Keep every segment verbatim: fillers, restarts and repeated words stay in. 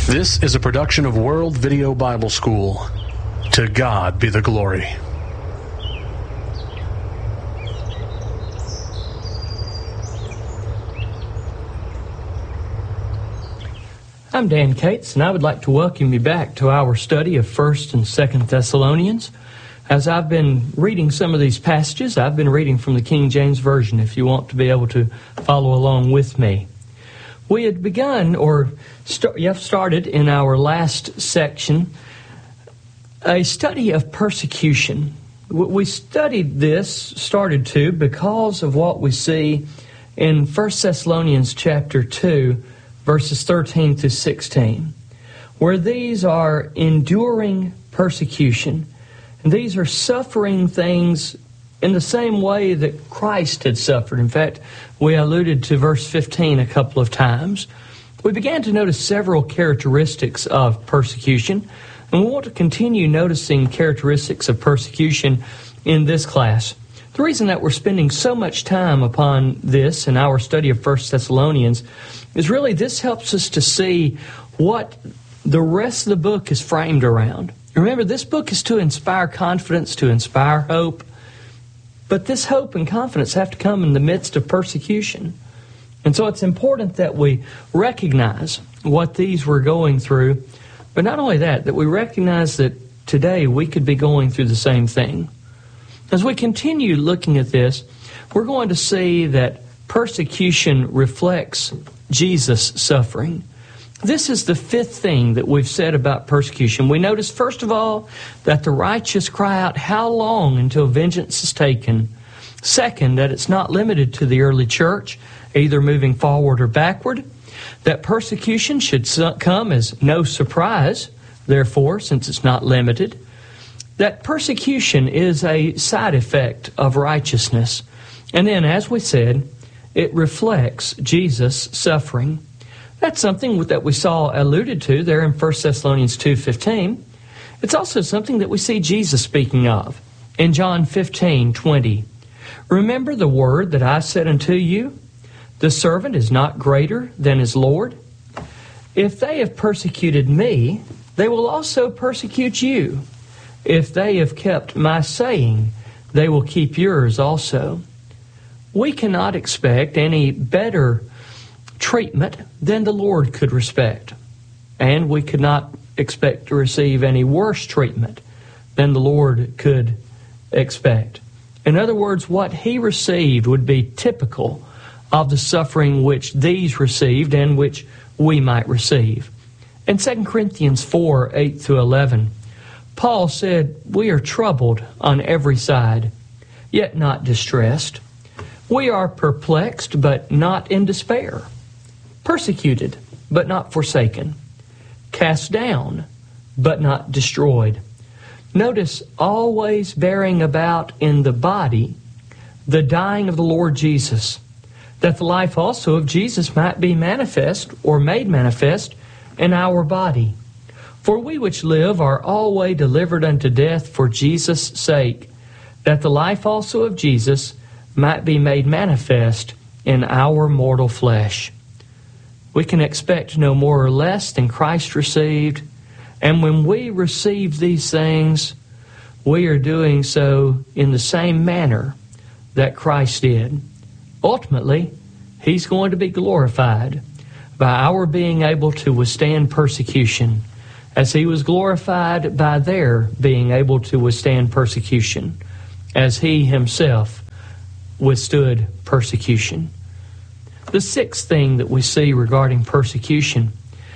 This is a production of World Video Bible School. To God be the glory. I'm Dan Cates, and I would like to welcome you back to our study of First and Second Thessalonians. As I've been reading some of these passages, I've been reading from the King James Version, if you want to be able to follow along with me. We had begun, or start, yeah, started in our last section, a study of persecution. We studied this, started to, because of what we see in First Thessalonians chapter two, verses thirteen through sixteen, where these are enduring persecution, and these are suffering things in the same way that Christ had suffered. In fact, we alluded to verse fifteen a couple of times. We began to notice several characteristics of persecution, and we want to continue noticing characteristics of persecution in this class. The reason that we're spending so much time upon this in our study of First Thessalonians is really this helps us to see what the rest of the book is framed around. Remember, this book is to inspire confidence, to inspire hope, but this hope and confidence have to come in the midst of persecution. And so it's important that we recognize what these were going through, but not only that, that we recognize that today we could be going through the same thing. As we continue looking at this, we're going to see that persecution reflects Jesus' suffering. This is the fifth thing that we've said about persecution. We notice, first of all, that the righteous cry out, "How long until vengeance is taken?" Second, that it's not limited to the early church, either moving forward or backward. That persecution should come as no surprise, therefore, since it's not limited. That persecution is a side effect of righteousness. And then, as we said, it reflects Jesus' suffering. That's something that we saw alluded to there in First Thessalonians two fifteen. It's also something that we see Jesus speaking of in John fifteen twenty. "Remember the word that I said unto you, the servant is not greater than his Lord. If they have persecuted me, they will also persecute you. If they have kept my saying, they will keep yours also." We cannot expect any better treatment than the Lord could respect. And we could not expect to receive any worse treatment than the Lord could expect. In other words, what He received would be typical of the suffering which these received and which we might receive. In Second Corinthians four, eight through eleven, Paul said, "We are troubled on every side, yet not distressed. We are perplexed, but not in despair. Persecuted, but not forsaken. Cast down, but not destroyed." Notice, always bearing about in the body the dying of the Lord Jesus, that the life also of Jesus might be manifest or made manifest in our body. For we which live are always delivered unto death for Jesus' sake, that the life also of Jesus might be made manifest in our mortal flesh. We can expect no more or less than Christ received, and when we receive these things, we are doing so in the same manner that Christ did. Ultimately, He's going to be glorified by our being able to withstand persecution, as He was glorified by their being able to withstand persecution, as He Himself withstood persecution. The sixth thing that we see regarding persecution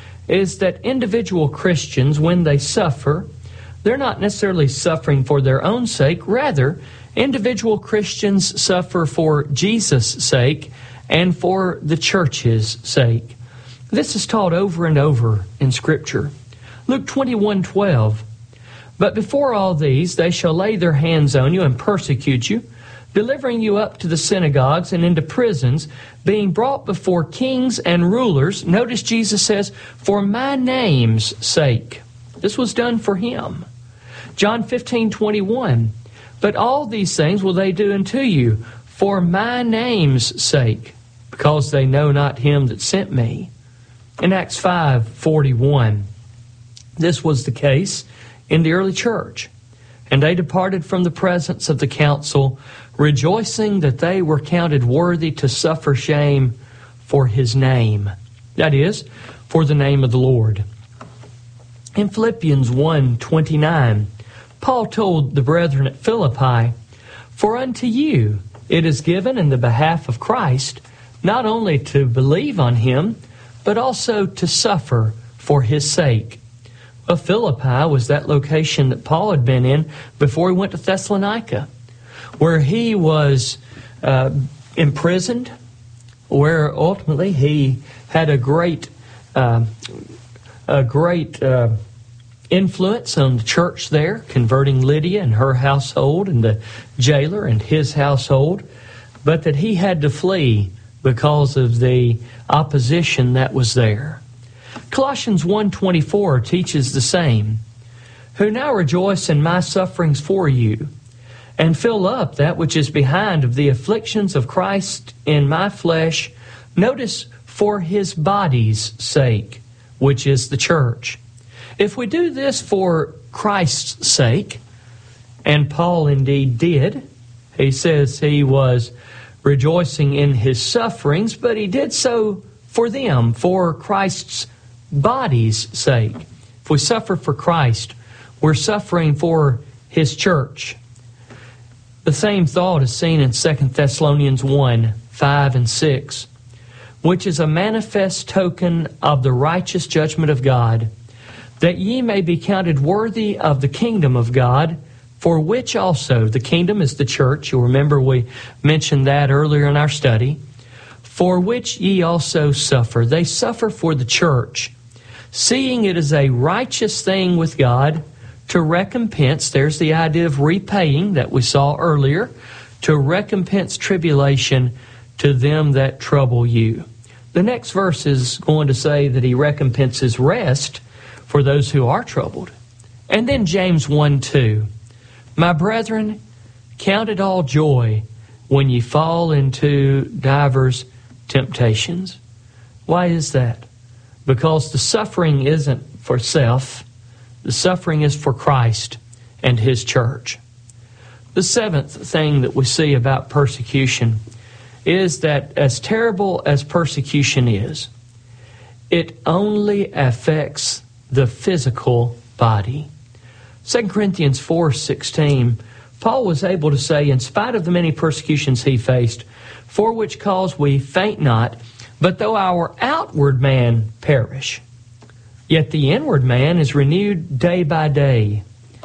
is that individual Christians, when they suffer, they're not necessarily suffering for their own sake. Rather, individual Christians suffer for Jesus' sake and for the church's sake. This is taught over and over in Scripture. Luke twenty-one twelve, "But before all these they shall lay their hands on you and persecute you, delivering you up to the synagogues and into prisons, being brought before kings and rulers." Notice Jesus says, "for my name's sake." This was done for Him. John fifteen twenty-one, "But all these things will they do unto you for my name's sake, because they know not Him that sent me." In Acts five forty-one, this was the case in the early church. And they departed from the presence of the council, rejoicing that they were counted worthy to suffer shame for his name. That is, for the name of the Lord. In Philippians one twenty-nine, Paul told the brethren at Philippi, "For unto you it is given in the behalf of Christ, not only to believe on him, but also to suffer for his sake." Well, Philippi was that location that Paul had been in before he went to Thessalonica, where he was uh, imprisoned, where ultimately he had a great, uh, a great uh, influence on the church there, converting Lydia and her household and the jailer and his household, but that he had to flee because of the opposition that was there. Colossians one twenty-four teaches the same, "Who now rejoice in my sufferings for you, and fill up that which is behind of the afflictions of Christ in my flesh," notice, "for his body's sake," which is the church. If we do this for Christ's sake, and Paul indeed did, he says he was rejoicing in his sufferings, but he did so for them, for Christ's body's sake. If we suffer for Christ, we're suffering for his church. The same thought is seen in Second Thessalonians one, five and six, "Which is a manifest token of the righteous judgment of God, that ye may be counted worthy of the kingdom of God, for which also," the kingdom is the church, you'll remember we mentioned that earlier in our study, "for which ye also suffer." They suffer for the church, "seeing it is a righteous thing with God to recompense," there's the idea of repaying that we saw earlier, "to recompense tribulation to them that trouble you." The next verse is going to say that he recompenses rest for those who are troubled. And then James one two, "My brethren, count it all joy when ye fall into divers temptations." Why is that? Because the suffering isn't for self. The suffering is for Christ and his church. The seventh thing that we see about persecution is that as terrible as persecution is, it only affects the physical body. Second Corinthians four sixteen, Paul was able to say, in spite of the many persecutions he faced, "For which cause we faint not, but though our outward man perish, yet the inward man is renewed day by day."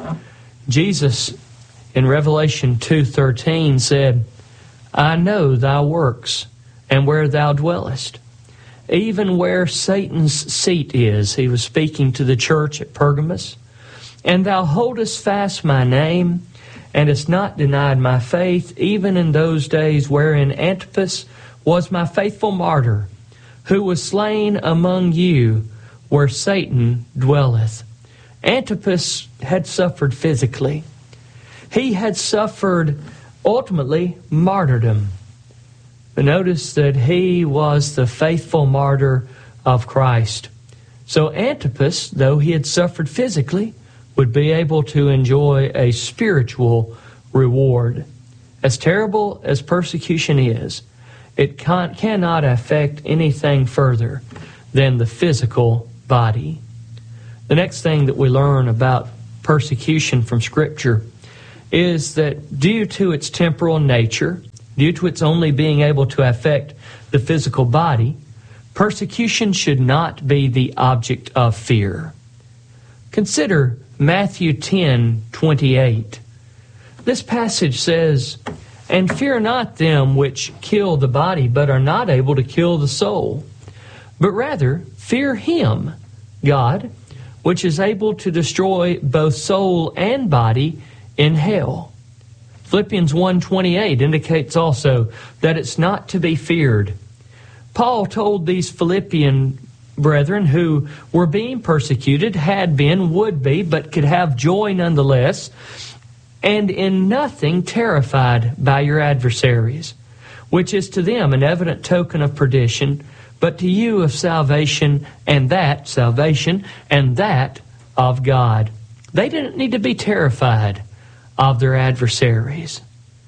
Jesus in Revelation two thirteen said, "I know thy works, and where thou dwellest, even where Satan's seat is." He was speaking to the church at Pergamos. "And thou holdest fast my name, and hast not denied my faith, even in those days wherein Antipas was my faithful martyr, who was slain among you where Satan dwelleth." Antipas had suffered physically. He had suffered, ultimately, martyrdom. But notice that he was the faithful martyr of Christ. So Antipas, though he had suffered physically, would be able to enjoy a spiritual reward. As terrible as persecution is, it can, cannot affect anything further than the physical body. The next thing that we learn about persecution from Scripture is that due to its temporal nature, due to its only being able to affect the physical body, persecution should not be the object of fear. Consider Matthew ten twenty-eight. This passage says, "And fear not them which kill the body, but are not able to kill the soul, but rather fear him, God, which is able to destroy both soul and body in hell." Philippians one twenty-eight indicates also that it's not to be feared. Paul told these Philippian brethren who were being persecuted, had been, would be, but could have joy nonetheless, "and in nothing terrified by your adversaries, which is to them an evident token of perdition, but to you of salvation, and that, salvation, and that of God. They didn't need to be terrified of their adversaries.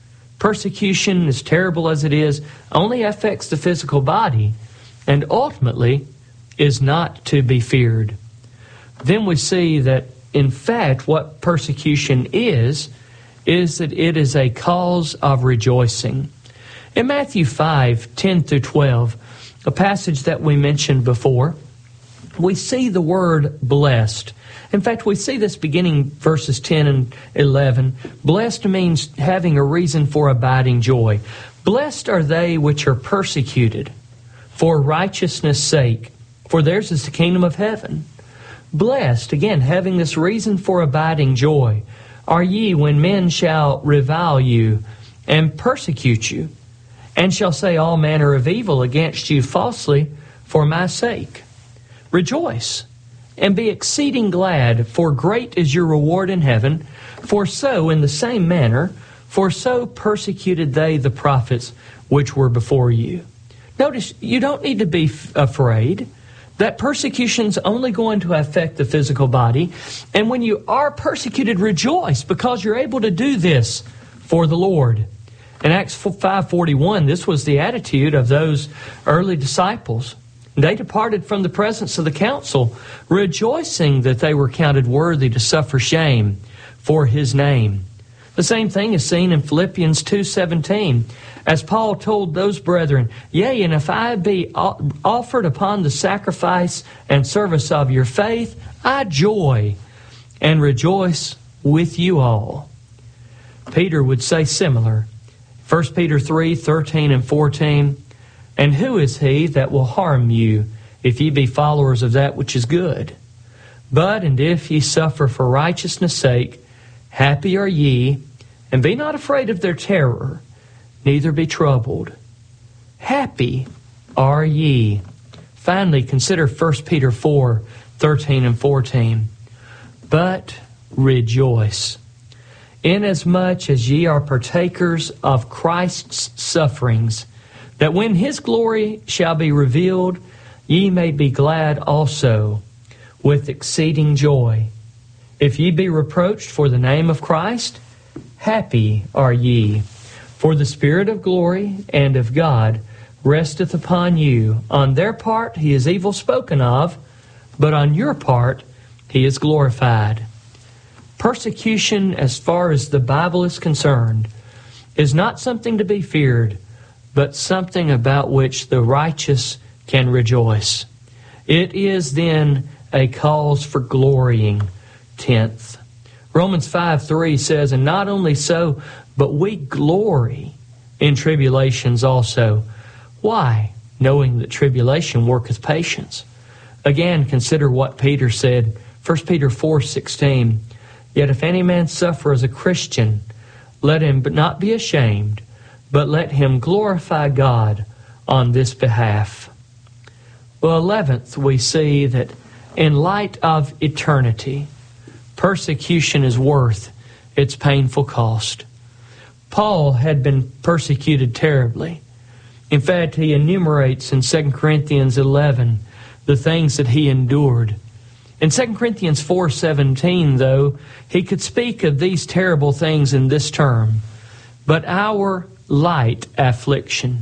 Persecution, as terrible as it is, only affects the physical body and ultimately is not to be feared. Then we see that, in fact, what persecution is, is that it is a cause of rejoicing. In Matthew five, ten through twelve, a passage that we mentioned before, we see the word blessed. In fact, we see this beginning verses ten and eleven. Blessed means having a reason for abiding joy. Blessed are they which are persecuted for righteousness' sake, for theirs is the kingdom of heaven. Blessed, again, having this reason for abiding joy, are ye when men shall revile you and persecute you, and shall say all manner of evil against you falsely for my sake. Rejoice, and be exceeding glad, for great is your reward in heaven. For so, in the same manner, for so persecuted they the prophets which were before you. Notice, you don't need to be f- afraid. That persecution's only going to affect the physical body. And when you are persecuted, rejoice, because you're able to do this for the Lord. In Acts five forty-one, this was the attitude of those early disciples. They departed from the presence of the council, rejoicing that they were counted worthy to suffer shame for His name. The same thing is seen in Philippians two seventeen, as Paul told those brethren, Yea, and if I be offered upon the sacrifice and service of your faith, I joy and rejoice with you all. Peter would say similar. First Peter three thirteen and fourteen, And who is he that will harm you, if ye be followers of that which is good? But, and if ye suffer for righteousness' sake, happy are ye, and be not afraid of their terror, neither be troubled. Happy are ye. Finally, consider First Peter four thirteen and fourteen. But rejoice, inasmuch as ye are partakers of Christ's sufferings, that when His glory shall be revealed, ye may be glad also with exceeding joy. If ye be reproached for the name of Christ, happy are ye, for the Spirit of glory and of God resteth upon you. On their part He is evil spoken of, but on your part He is glorified. Persecution, as far as the Bible is concerned, is not something to be feared, but something about which the righteous can rejoice. It is then a cause for glorying. Tenth. Romans five three says, And not only so, but we glory in tribulations also. Why? Knowing that tribulation worketh patience. Again, consider what Peter said. First Peter four sixteen. Yet if any man suffer as a Christian, let him not be ashamed, but let him glorify God on this behalf. Well, eleventh, we see that in light of eternity, persecution is worth its painful cost. Paul had been persecuted terribly. In fact, he enumerates in Second Corinthians eleven the things that he endured. In Second Corinthians four seventeen, though, he could speak of these terrible things in this term, but our light affliction,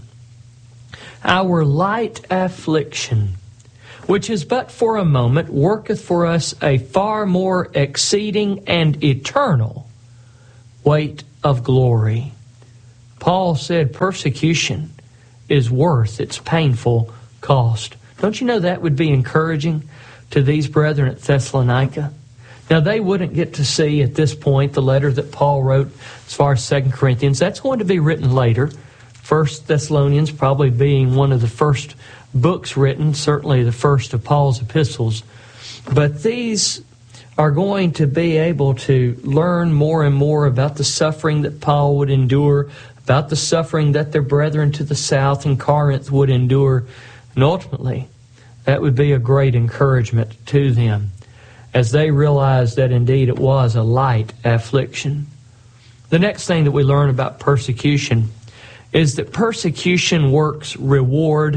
our light affliction, which is but for a moment, worketh for us a far more exceeding and eternal weight of glory. Paul said persecution is worth its painful cost. Don't you know that would be encouraging to these brethren at Thessalonica? Now, they wouldn't get to see at this point the letter that Paul wrote as far as Second Corinthians. That's going to be written later. First Thessalonians probably being one of the first books written, certainly the first of Paul's epistles. But these are going to be able to learn more and more about the suffering that Paul would endure, about the suffering that their brethren to the south in Corinth would endure. And ultimately, that would be a great encouragement to them as they realized that indeed it was a light affliction. The next thing that we learn about persecution is that persecution works reward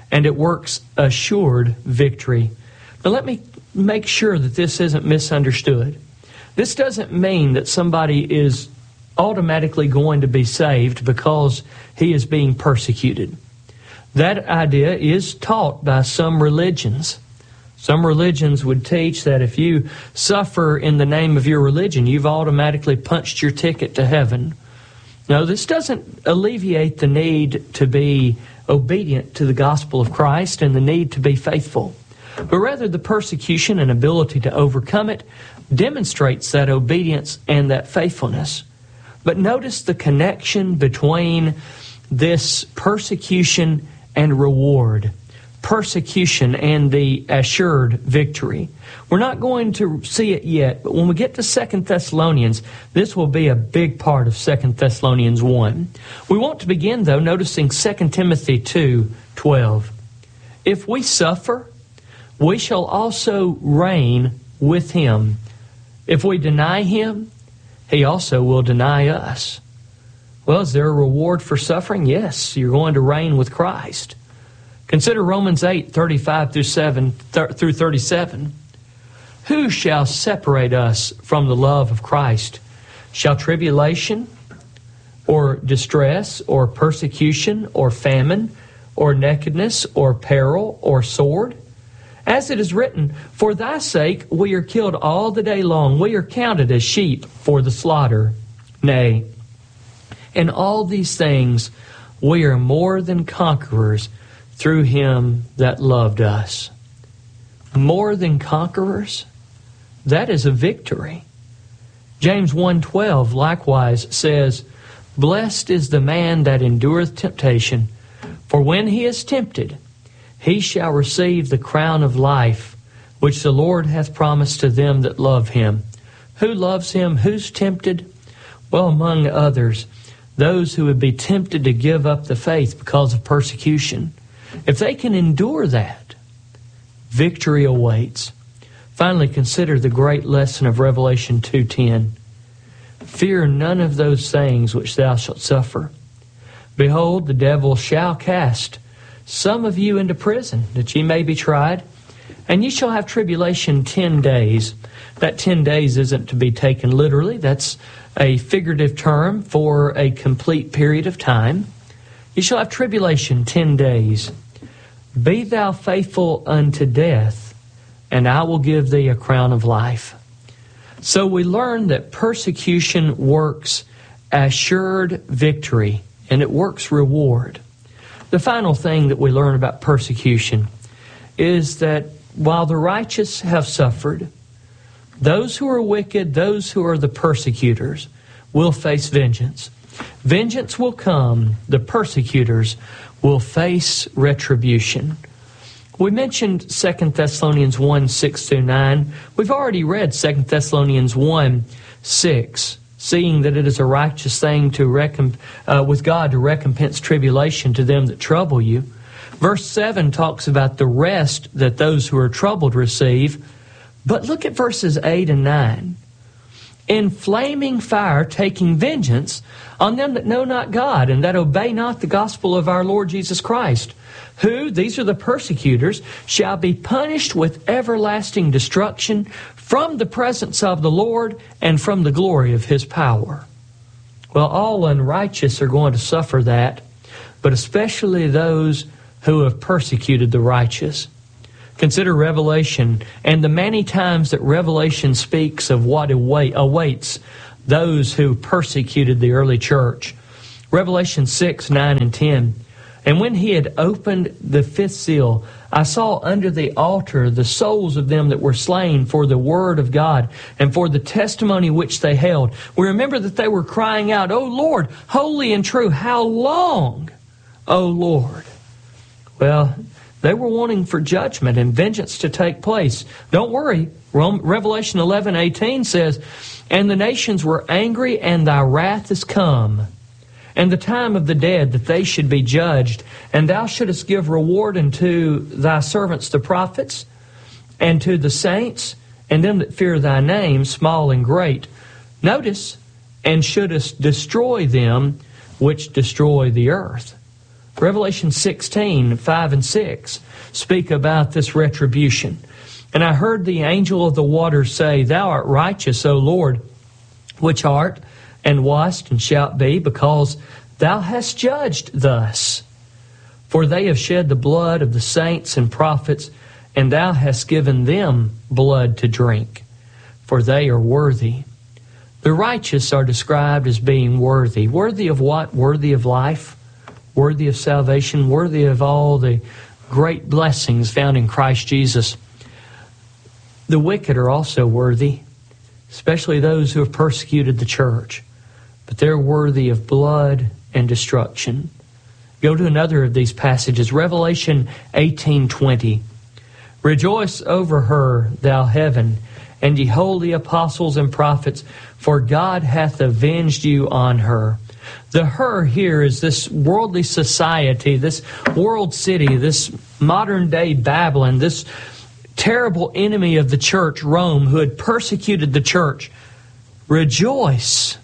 and it works assured victory. Now let me make sure that this isn't misunderstood. This doesn't mean that somebody is automatically going to be saved because he is being persecuted. That idea is taught by some religions. Some religions would teach that if you suffer in the name of your religion, you've automatically punched your ticket to heaven. No, this doesn't alleviate the need to be obedient to the gospel of Christ and the need to be faithful. But rather, the persecution and ability to overcome it demonstrates that obedience and that faithfulness. But notice the connection between this persecution and reward. Persecution and the assured victory. We're not going to see it yet, but when we get to Second Thessalonians, this will be a big part of Second Thessalonians one. We want to begin, though, noticing Second Timothy two twelve. If we suffer, we shall also reign with him. If we deny him, he also will deny us. Well, is there a reward for suffering? Yes, you're going to reign with Christ. Consider Romans eight thirty-five through seven through thirty-seven. Who shall separate us from the love of Christ? Shall tribulation, or distress, or persecution, or famine, or nakedness, or peril, or sword? As it is written, for thy sake we are killed all the day long. We are counted as sheep for the slaughter. Nay, in all these things we are more than conquerors through him that loved us. More than conquerors? That is a victory. James one twelve likewise says, blessed is the man that endureth temptation, for when he is tempted, he shall receive the crown of life, which the Lord hath promised to them that love him. Who loves him? Who's tempted? Well, among others, those who would be tempted to give up the faith because of persecution. If they can endure that, victory awaits. Finally, consider the great lesson of Revelation two ten. Fear none of those things which thou shalt suffer. Behold, the devil shall cast some of you into prison, that ye may be tried, and ye shall have tribulation ten days. That ten days isn't to be taken literally. That's a figurative term for a complete period of time. Ye shall have tribulation ten days. Be thou faithful unto death, and I will give thee a crown of life. So we learn that persecution works assured victory, and it works reward. The final thing that we learn about persecution is that while the righteous have suffered, those who are wicked, those who are the persecutors, will face vengeance. Vengeance will come. The persecutors will face retribution. We mentioned Second Thessalonians one, six through nine. We've already read Second Thessalonians one, six. Seeing that it is a righteous thing to recomp- uh, with God to recompense tribulation to them that trouble you. Verse seven talks about the rest that those who are troubled receive. But look at verses eight and nine. In flaming fire taking vengeance on them that know not God and that obey not the gospel of our Lord Jesus Christ, who, these are the persecutors, shall be punished with everlasting destruction from the presence of the Lord and from the glory of his power. Well, all unrighteous are going to suffer that, but especially those who have persecuted the righteous. Consider Revelation and the many times that Revelation speaks of what awaits those who persecuted the early church. Revelation six, nine, and ten. And when he had opened the fifth seal, I saw under the altar the souls of them that were slain for the word of God and for the testimony which they held. We remember that they were crying out, O Lord, holy and true, how long, O Lord? Well, they were wanting for judgment and vengeance to take place. Don't worry. Revelation eleven, eighteen says, and the nations were angry, and thy wrath is come, and the time of the dead that they should be judged, and thou shouldest give reward unto thy servants the prophets, and to the saints, and them that fear thy name, small and great. Notice, and shouldest destroy them which destroy the earth. Revelation sixteen, five and six speak about this retribution. And I heard the angel of the waters say, Thou art righteous, O Lord, which art, and wast, and shalt be, because Thou hast judged thus. For they have shed the blood of the saints and prophets, and Thou hast given them blood to drink, for they are worthy. The righteous are described as being worthy. Worthy of what? Worthy of life, worthy of salvation, worthy of all the great blessings found in Christ Jesus. The wicked are also worthy, especially those who have persecuted the church. But they're worthy of blood and destruction. Go to another of these passages, Revelation eighteen twenty. Rejoice over her, thou heaven, and ye holy apostles and prophets, for God hath avenged you on her. The her here is this worldly society, this world city, this modern day Babylon, this terrible enemy of the church, Rome, who had persecuted the church. Rejoice,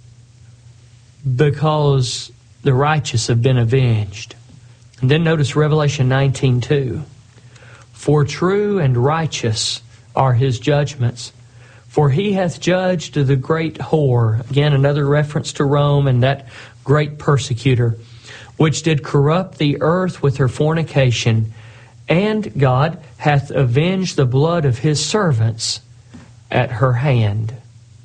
because the righteous have been avenged. And then notice Revelation nineteen two. For true and righteous are his judgments. For he hath judged the great whore. Again, another reference to Rome and that great persecutor, which did corrupt the earth with her fornication. And God hath avenged the blood of his servants at her hand.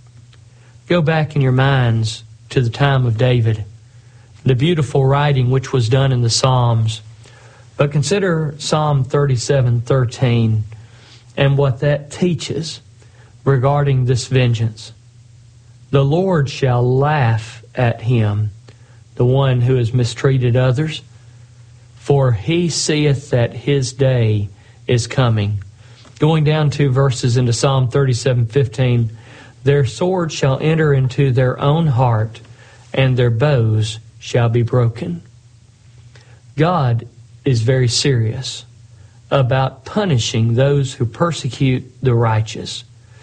Go back in your minds to the time of David, the beautiful writing which was done in the Psalms. But consider Psalm thirty-seven thirteen and what that teaches regarding this vengeance. The Lord shall laugh at him, the one who has mistreated others, for he seeth that his day is coming. Going down two verses into Psalm thirty-seven fifteen, their sword shall enter into their own heart, and their bows shall be broken. God is very serious about punishing those who persecute the righteous.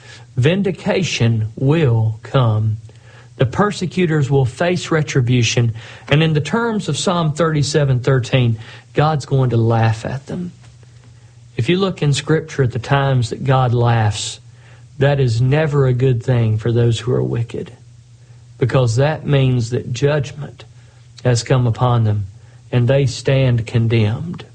Vindication will come. The persecutors will face retribution, and in the terms of Psalm thirty-seven thirteen, God's going to laugh at them. If you look in Scripture at the times that God laughs, that is never a good thing for those who are wicked, because that means that judgment has come upon them, and they stand condemned.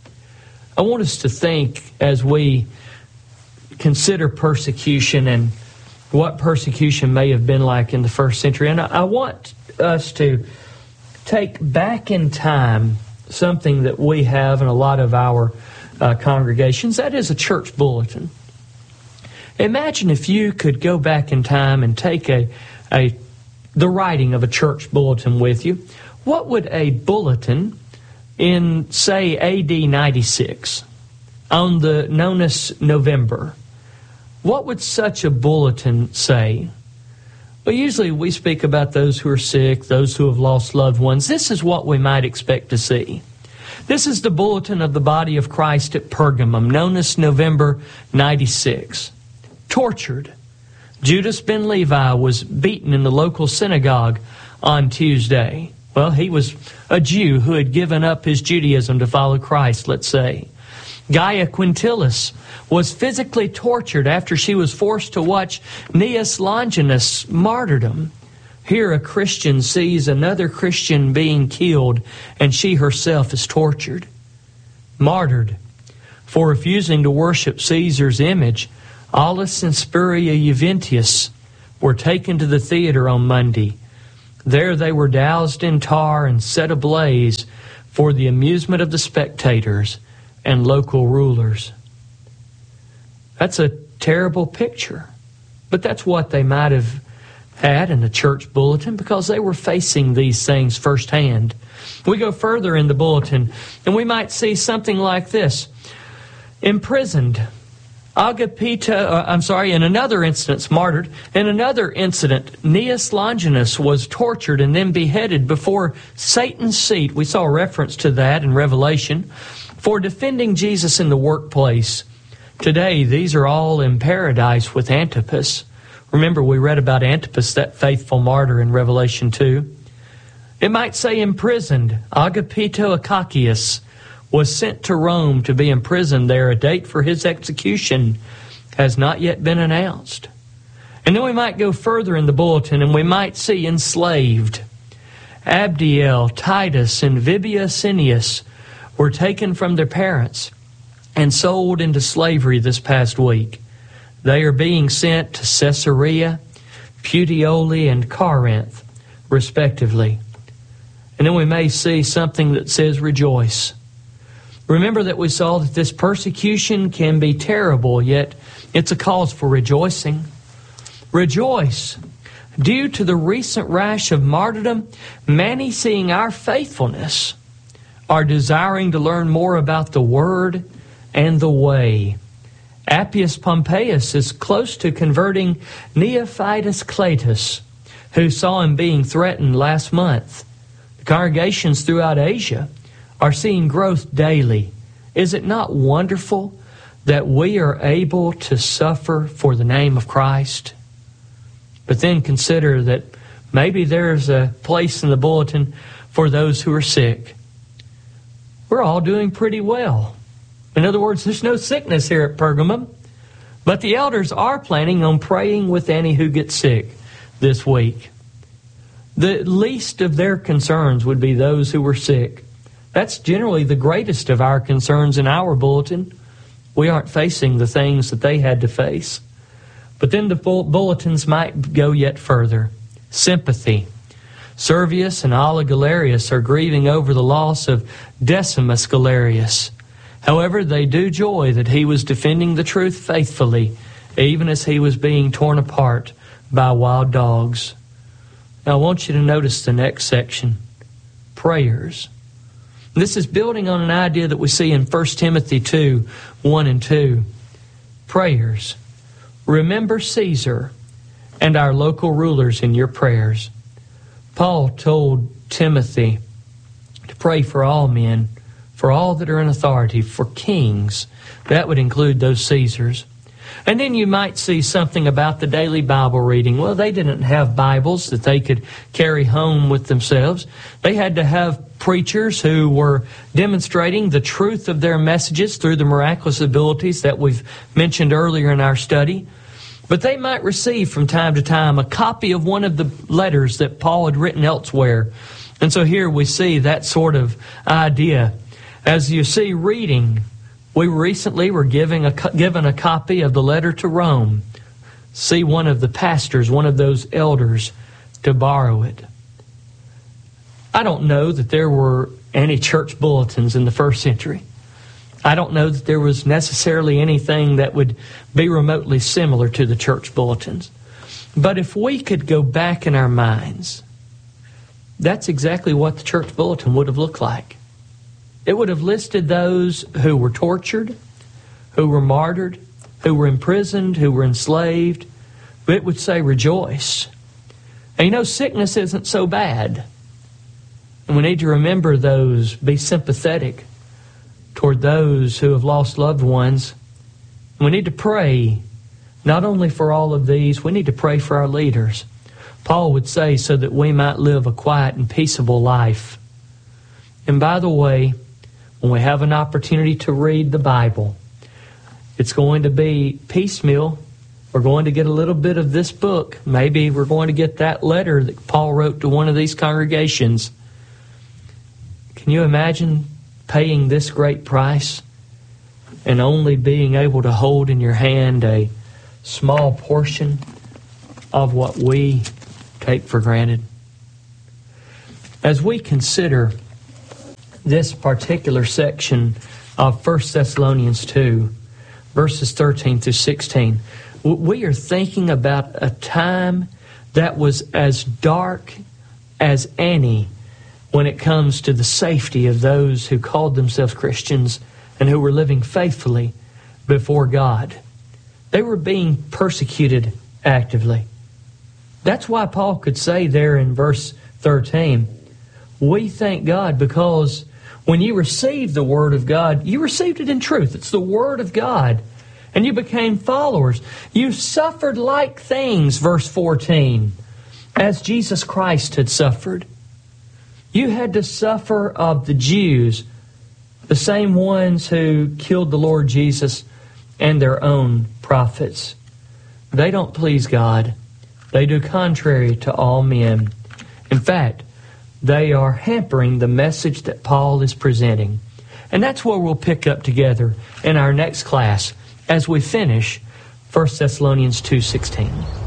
I want us to think as we consider persecution and what persecution may have been like in the first century. And I want us to take back in time something that we have in a lot of our uh, congregations. That is a church bulletin. Imagine if you could go back in time and take a, a the writing of a church bulletin with you. What would a bulletin in, say, A D ninety-six, on the known as November, what would such a bulletin say? Well, usually we speak about those who are sick, those who have lost loved ones. This is what we might expect to see. This is the bulletin of the body of Christ at Pergamum, known as November ninety-six. Tortured. Judas ben Levi was beaten in the local synagogue on Tuesday. Well, he was a Jew who had given up his Judaism to follow Christ, let's say. Gaia Quintilis was physically tortured after she was forced to watch Gnaeus Longinus' martyrdom. Here a Christian sees another Christian being killed, and she herself is tortured. Martyred for refusing to worship Caesar's image, Aulus and Spurria Juventius were taken to the theater on Monday. There they were doused in tar and set ablaze for the amusement of the spectators and local rulers. That's a terrible picture, but that's what they might have had in the church bulletin because they were facing these things firsthand. We go further in the bulletin, and we might see something like this. Imprisoned. Agapita, uh, I'm sorry, in another instance, martyred. In another incident, Gnaeus Longinus was tortured and then beheaded before Satan's seat. We saw a reference to that in Revelation. For defending Jesus in the workplace. Today, these are all in paradise with Antipas. Remember, we read about Antipas, that faithful martyr in Revelation two. It might say imprisoned. Agapito Akakius was sent to Rome to be imprisoned there. A date for his execution has not yet been announced. And then we might go further in the bulletin and we might see enslaved. Abdiel, Titus, and Vibia Cineas were taken from their parents and sold into slavery this past week. They are being sent to Caesarea, Puteoli, and Corinth, respectively. And then we may see something that says rejoice. Remember that we saw that this persecution can be terrible, yet it's a cause for rejoicing. Rejoice. Due to the recent rash of martyrdom, many, seeing our faithfulness, are desiring to learn more about the Word and the Way. Appius Pompeius is close to converting Neophytus Cletus, who saw him being threatened last month. The congregations throughout Asia are seeing growth daily. Is it not wonderful that we are able to suffer for the name of Christ? But then consider that maybe there's a place in the bulletin for those who are sick. We're all doing pretty well. In other words, there's no sickness here at Pergamum. But the elders are planning on praying with any who gets sick this week. The least of their concerns would be those who were sick. That's generally the greatest of our concerns in our bulletin. We aren't facing the things that they had to face. But then the bulletins might go yet further. Sympathy. Servius and Alla Galerius are grieving over the loss of Decimus Galerius. However, they do joy that he was defending the truth faithfully, even as he was being torn apart by wild dogs. Now I want you to notice the next section. Prayers. This is building on an idea that we see in First Timothy two, one and two. Prayers. Remember Caesar and our local rulers in your prayers. Paul told Timothy to pray for all men, for all that are in authority, for kings. That would include those Caesars. And then you might see something about the daily Bible reading. Well, they didn't have Bibles that they could carry home with themselves. They had to have preachers who were demonstrating the truth of their messages through the miraculous abilities that we've mentioned earlier in our study. But they might receive from time to time a copy of one of the letters that Paul had written elsewhere. And so here we see that sort of idea. As you see reading, we recently were giving a, given a copy of the letter to Rome. See one of the pastors, one of those elders, to borrow it. I don't know that there were any church bulletins in the first century. I don't know that there was necessarily anything that would be remotely similar to the church bulletins. But if we could go back in our minds, that's exactly what the church bulletin would have looked like. It would have listed those who were tortured, who were martyred, who were imprisoned, who were enslaved. But it would say rejoice. And you know, sickness isn't so bad. And we need to remember those, be sympathetic toward those who have lost loved ones. And we need to pray not only for all of these, we need to pray for our leaders. Paul would say, so that we might live a quiet and peaceable life. And by the way, when we have an opportunity to read the Bible, it's going to be piecemeal. We're going to get a little bit of this book. Maybe we're going to get that letter that Paul wrote to one of these congregations. Can you imagine paying this great price and only being able to hold in your hand a small portion of what we take for granted? As we consider this particular section of First Thessalonians two, verses thirteen through sixteen, we are thinking about a time that was as dark as any when it comes to the safety of those who called themselves Christians and who were living faithfully before God. They were being persecuted actively. That's why Paul could say there in verse thirteen, we thank God because when you received the Word of God, you received it in truth. It's the Word of God. And you became followers. You suffered like things, verse fourteen, as Jesus Christ had suffered. You had to suffer of the Jews, the same ones who killed the Lord Jesus and their own prophets. They don't please God. They do contrary to all men. In fact, they are hampering the message that Paul is presenting. And that's where we'll pick up together in our next class as we finish First Thessalonians two sixteen.